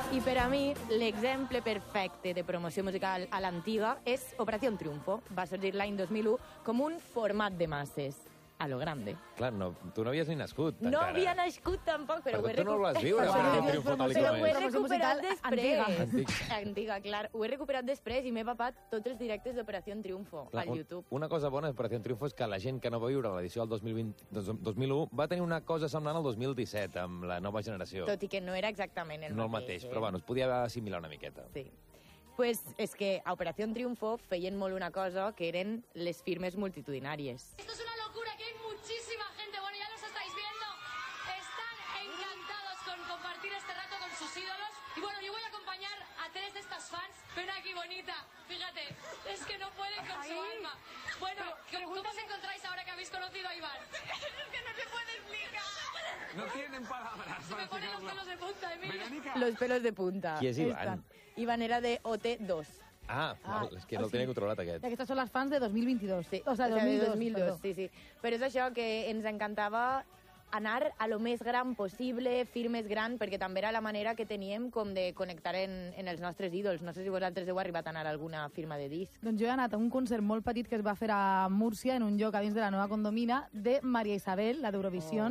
I per a mi, l'exemple perfecte de promoció musical a l'antiga és Operació Triunfo. Va sorgir l'any 2001 com un format de masses. A lo grande. Clar, no, tu no havies ni nascut, no encara. havia nascut tampoc, però ho he tu no el vas viure, recuperat. Triunfo tal Però com ho he és. recuperat després. Antic. Antiga, clar. Ho he recuperat després i m'he papat tots els directes d'Operació Triunfo al YouTube. Una cosa bona d'Operació Triunfo és que la gent que no va viure l'edició del 2001 va tenir una cosa semblant al 2017, amb la nova generació. Tot i que no era exactament el mateix. No el mateix, però bueno, es podia assimilar una miqueta. Sí. Pues és que a Operació Triunfo feien molt una cosa que eren les firmes multitudinàries. Esto es una locura, que hay muchísima gente, bueno, ya los estáis viendo, están encantados con compartir este rato con sus ídolos. Y bueno, yo voy a acompañar a 3 de estas fans. Ven aquí, bonita, fíjate, es que no pueden con su alma. Bueno, ¿cómo os encontráis ahora que habéis conocido a Iván? Es que no se puede explicar. No tienen palabras. Se me ponen los pelos de punta, Emilia. Los pelos de punta. Qui és Iván? Iván era de OT2. És que no el tenia controlat, aquest. Aquestes són les fans de 2022. Sí, O sigui, 2002, sí. Però és això que ens encantava anar a lo més gran possible, firmes gran, perquè també era la manera que teníem com de connectar en els nostres ídols. No sé si vosaltres heu arribat a anar a alguna firma de disc. Doncs jo he anat a un concert molt petit que es va fer a Múrcia, en un lloc a dins de la nova condomina, de Maria Isabel, la d'Eurovision,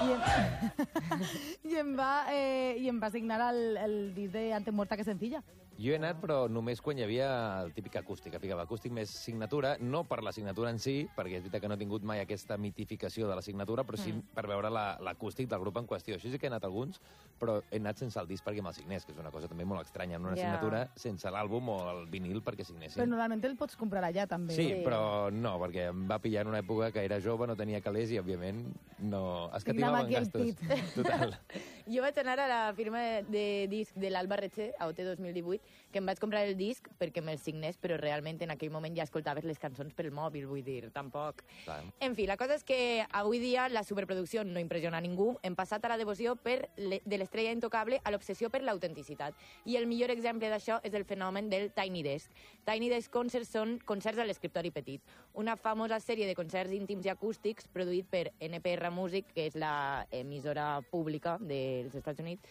i em va signar el disc de Antes muerta que sencilla. Jo he anat, però només quan hi havia el típic acústic. Ficava acústic més signatura, no per la signatura en si, perquè és veritat que no he tingut mai aquesta mitificació de la signatura, però sí per veure l'acústic del grup en qüestió. Així sí que he anat a alguns, però he anat sense el disc perquè me'l signés, que és una cosa també molt estranya, en una signatura sense l'àlbum o el vinil perquè signessin. Però normalment el pots comprar allà, també. Sí, però no, perquè em va pillar en una època que era jove, no tenia calés i, òbviament, no... escatimava en gastos. Total. Jo vaig anar a la firma de disc de l'Alba Retxe, a OT 2018, que em vaig comprar el disc perquè me'l signés, però realment en aquell moment ja escoltaves les cançons pel mòbil, vull dir, tampoc. Clar. En fi, la cosa és que avui dia la superproducció no impressiona a ningú, hem passat a la devoció de l'estrella intocable a l'obsessió per l'autenticitat. I el millor exemple d'això és el fenomen del Tiny Desk. Tiny Desk Concerts són concerts a l'escriptori petit, una famosa sèrie de concerts íntims i acústics produït per NPR Music, que és la emissora pública dels Estats Units,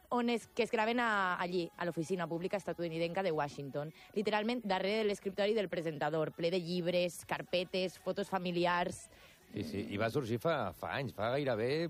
que es graven allí, a l'oficina pública estatunidenca de Washington, literalment darrere de l'escriptori del presentador, ple de llibres, carpetes, fotos familiars. Sí, i va sorgir fa anys, fa gairebé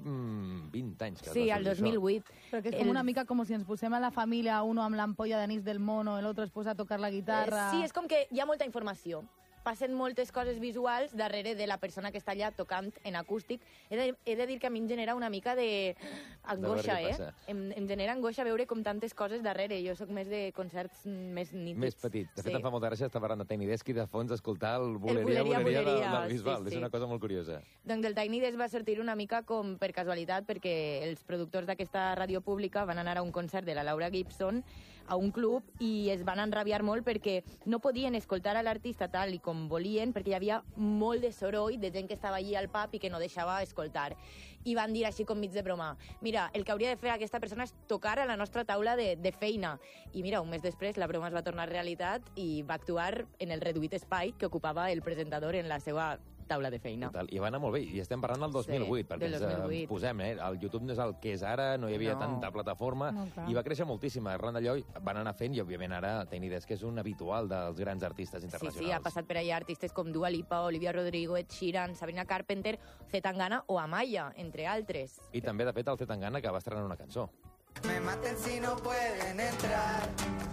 20 anys que sí, va al sorgir 2008. Però que és com una mica com si ens posem a la família, uno amb l'ampolla d'anís del mono, l'altre es posa a tocar la guitarra... Sí, és com que hi ha molta informació. Passen moltes coses visuals darrere de la persona que està allà tocant en acústic. He de dir que a mi em genera una mica d'angoixa, Em genera angoixa veure com tantes coses darrere. Jo sóc més de concerts més nítids. Més petit. De fet, em fa molta gràcia estar parlant de Tiny Desk i de fons escoltar el Buleria del Bisbal. Sí. És una cosa molt curiosa. Doncs el Tiny Desk va sortir una mica com per casualitat, perquè els productors d'aquesta ràdio pública van anar a un concert de la Laura Gibson a un club i es van enrabiar molt perquè no podien escoltar a l'artista tal i com volien, perquè hi havia molt de soroll de gent que estava allí al pub i que no deixava escoltar. I van dir així com mig de broma, mira, el que hauria de fer aquesta persona és tocar a la nostra taula de feina. I mira, un mes després la broma es va tornar realitat i va actuar en el reduït espai que ocupava el presentador en la seva taula de feina. Total. I va anar molt bé. I estem parlant del 2008, perquè ens posem, el YouTube no és el que és ara, no hi havia tanta plataforma, i va créixer moltíssim. Arran d'allò van anar fent, i òbviament ara Tiny Desk és un habitual dels grans artistes internacionals. Sí, ha passat per allà artistes com Dua Lipa, Olivia Rodrigo, Ed Sheeran, Sabrina Carpenter, Zetangana o Amaya, entre altres. I també, de fet, el Zetangana, que va estrenar una cançó. Me maten si no pueden entrar,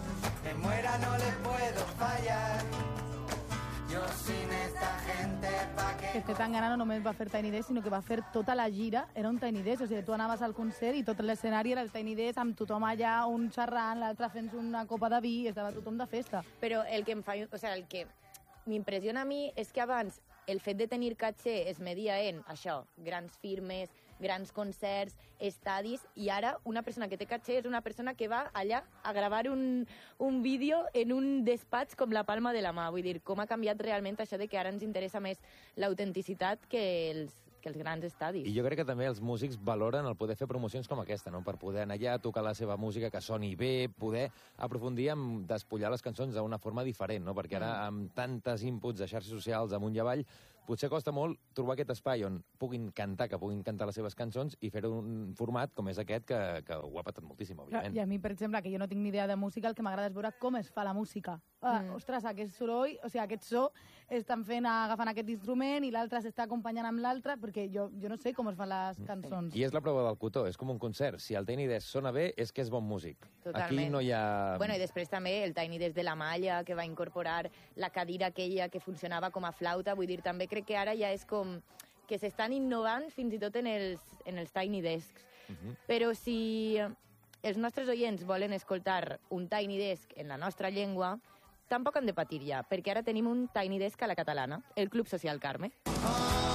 me muera no les puedo fallar. Yo sin esta gente pa' que... Este Tangana no només va fer Tiny Desk, sinó que va fer tota la gira, era un Tiny Desk, o sigui, tu anaves al concert i tot l'escenari era el Tiny Desk, amb tothom allà, un xerrant, l'altre fent una copa de vi, estava tothom de festa. Però el que em fa... O sigui, el que m'impressiona a mi és que abans el fet de tenir caché es media en això, grans firmes, grans concerts, estadis, i ara una persona que té caché és una persona que va allà a gravar un vídeo en un despatx com la palma de la mà. Vull dir, com ha canviat realment això de que ara ens interessa més l'autenticitat que els grans estadis. I jo crec que també els músics valoren el poder fer promocions com aquesta, no? Per poder anar allà a tocar la seva música, que soni bé, poder aprofundir en despullar les cançons d'una forma diferent, no? Perquè ara, amb tantes inputs de xarxes socials amunt i avall, potser costa molt trobar aquest espai on puguin cantar, que puguin cantar les seves cançons i fer un format com és aquest, que ho ha patat moltíssim, òbviament. I a mi, per exemple, que jo no tinc ni idea de música, el que m'agrada és veure com es fa la música. Ostres, aquest soroll, o sigui, aquest so, estan agafant aquest instrument i l'altre s'està acompanyant amb l'altre, perquè jo no sé com es fan les cançons. I és la prova del cotó, és com un concert. Si el Tiny Desk sona bé, és que és bon músic. Totalment. Aquí no hi ha... Bueno, i després també el Tiny Desk de la malla, que va incorporar la cadira aquella que funcionava com a flauta. Vull dir, també crec que ara ja és com que s'estan innovant fins i tot en els Tiny Desks. Però si els nostres oients volen escoltar un Tiny Desk en la nostra llengua, tampoc han de patir ja, perquè ara tenim un Tiny Desk a la catalana, el Club Social Carme.